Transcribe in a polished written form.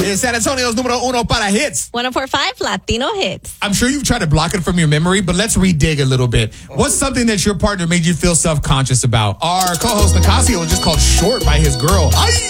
It's San Antonio's número uno para hits. 104.5 Latino Hits. I'm sure you've tried to block it from your memory, but let's redig a little bit. What's something that your partner made you feel self-conscious about? Our co-host Nicasio was just called short by his girl. Ay!